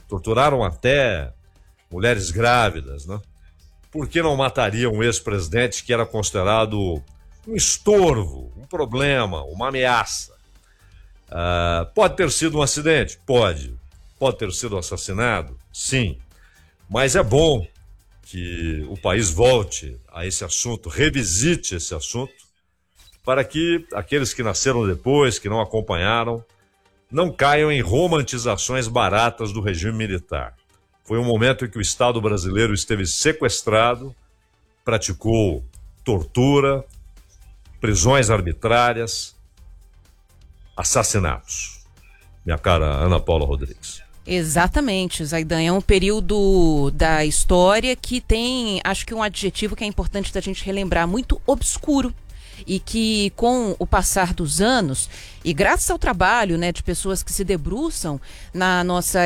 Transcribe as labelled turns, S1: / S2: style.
S1: torturaram até mulheres grávidas, né? Por que não matariam um ex-presidente que era considerado um estorvo, um problema, uma ameaça? Pode ter sido um acidente? Pode. Pode ter sido assassinado? Sim. Mas é bom que o país volte a esse assunto, revisite esse assunto, para que aqueles que nasceram depois, que não acompanharam, não caiam em romantizações baratas do regime militar. Foi um momento em que o Estado brasileiro esteve sequestrado, praticou tortura, prisões arbitrárias, assassinatos. Minha cara Ana Paula Rodrigues.
S2: Exatamente, Zaidan. É um período da história que tem, acho que um adjetivo que é importante da gente relembrar, muito obscuro. E que com o passar dos anos, e graças ao trabalho, né, de pessoas que se debruçam na nossa